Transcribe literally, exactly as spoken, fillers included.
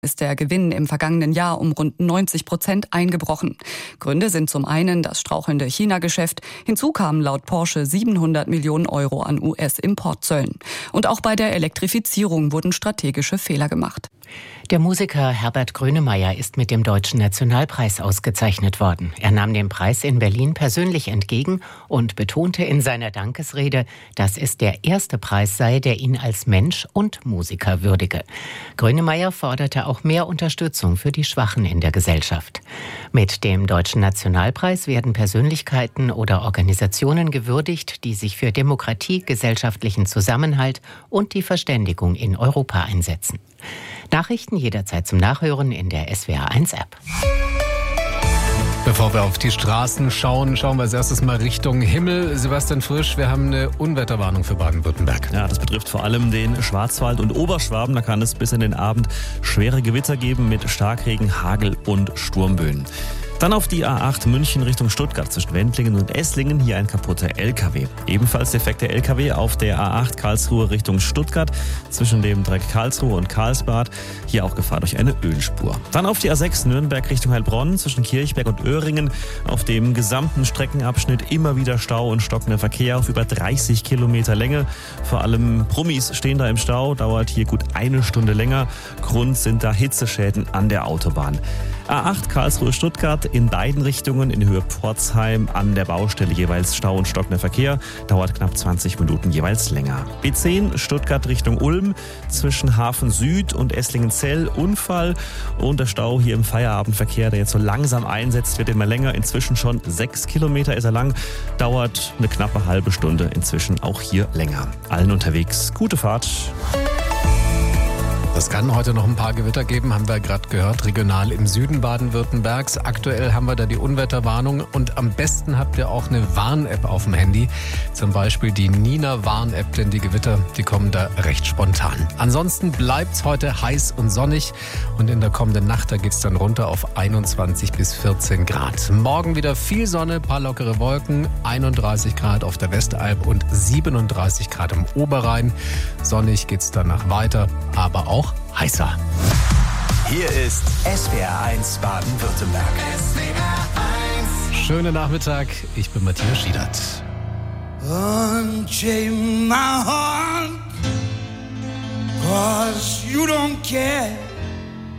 ist der Gewinn im vergangenen Jahr um rund neunzig Prozent eingebrochen. Gründe sind zum einen das strauchelnde China-Geschäft. Hinzu kamen laut Porsche siebenhundert Millionen Euro an U S-Importzöllen. Und auch bei der Elektrifizierung wurden strategische Fehler gemacht. Der Musiker Herbert Grönemeyer ist mit dem Deutschen Nationalpreis ausgezeichnet worden. Er nahm den Preis in Berlin persönlich entgegen und betonte in seiner Dankesrede, dass es der erste Preis sei, der ihn als Mensch und Musiker würdige. Grönemeyer forderte auch mehr Unterstützung für die Schwachen in der Gesellschaft. Mit dem Deutschen Nationalpreis werden Persönlichkeiten oder Organisationen gewürdigt, die sich für Demokratie, gesellschaftlichen Zusammenhalt und die Verständigung in Europa einsetzen. Nachrichten jederzeit zum Nachhören in der S W R eins App. Bevor wir auf die Straßen schauen, schauen wir als erstes mal Richtung Himmel. Sebastian Frisch, wir haben eine Unwetterwarnung für Baden-Württemberg. Ja, das betrifft vor allem den Schwarzwald und Oberschwaben. Da kann es bis in den Abend schwere Gewitter geben mit Starkregen, Hagel und Sturmböen. Dann auf die A acht München Richtung Stuttgart zwischen Wendlingen und Esslingen. Hier ein kaputter L K W. Ebenfalls defekter L K W auf der A acht Karlsruhe Richtung Stuttgart zwischen dem Dreieck Karlsruhe und Karlsbad. Hier auch Gefahr durch eine Ölspur. Dann auf die A sechs Nürnberg Richtung Heilbronn zwischen Kirchberg und Öhringen. Auf dem gesamten Streckenabschnitt immer wieder Stau und stockender Verkehr auf über dreißig Kilometer Länge. Vor allem Promis stehen da im Stau. Dauert hier gut eine Stunde länger. Grund sind da Hitzeschäden an der Autobahn. A acht Karlsruhe-Stuttgart in beiden Richtungen in Höhe Pforzheim an der Baustelle jeweils Stau und stockender Verkehr. Dauert knapp zwanzig Minuten jeweils länger. B zehn Stuttgart Richtung Ulm zwischen Hafen Süd und Esslingenzell Unfall. Und der Stau hier im Feierabendverkehr, der jetzt so langsam einsetzt, wird immer länger. Inzwischen schon sechs Kilometer ist er lang. Dauert eine knappe halbe Stunde inzwischen auch hier länger. Allen unterwegs gute Fahrt. Es kann heute noch ein paar Gewitter geben, haben wir gerade gehört, regional im Süden Baden-Württembergs. Aktuell haben wir da die Unwetterwarnung und am besten habt ihr auch eine Warn-App auf dem Handy. Zum Beispiel die Nina-Warn-App, denn die Gewitter, die kommen da recht spontan. Ansonsten bleibt's heute heiß und sonnig und in der kommenden Nacht, da geht's dann runter auf einundzwanzig bis vierzehn Grad. Morgen wieder viel Sonne, paar lockere Wolken, einunddreißig Grad auf der Westalb und siebenunddreißig Grad im Oberrhein. Sonnig geht's danach weiter, aber auch heißer. Hier ist S W R eins Baden-Württemberg. S W R eins. Schönen Nachmittag, ich bin Matthias Schiedert. Unchain my heart, 'cause you don't care.